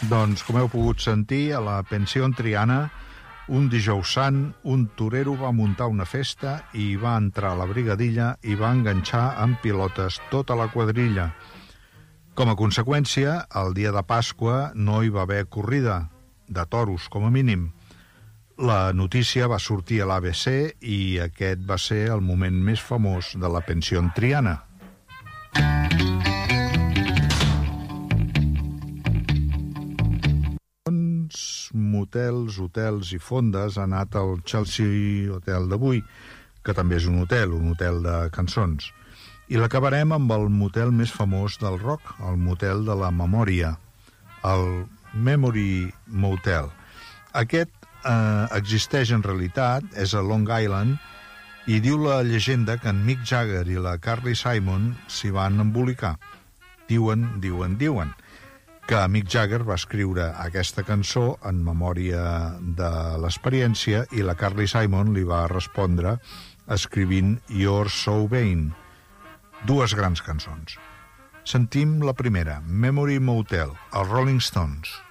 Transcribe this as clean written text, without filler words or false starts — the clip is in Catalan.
Doncs, com heu pogut sentir, a la pensió Triana, un dijous sant, un torero va muntar una festa i va entrar a la brigadilla i va enganxar amb pilotes tota la quadrilla. Com a conseqüència, el dia de Pasqua no hi va haver corrida, de toros com a mínim. La notícia va sortir a l'ABC i aquest va ser el moment més famós de la pensió Triana. Motels, hotels i fondes ha anat al Chelsea Hotel d'avui, que també és un hotel de cançons. I l'acabarem amb el motel més famós del rock, el motel de la memòria, el Memory Motel. Aquest existeix en realitat, és a Long Island, i diu la llegenda que en Mick Jagger i la Carly Simon s'hi van embolicar. Diuen que Mick Jagger va escriure aquesta cançó en memòria de l'experiència i la Carly Simon li va respondre escrivint You're So Vain. Dues grans cançons. Sentim la primera, Memory Motel, els Rolling Stones.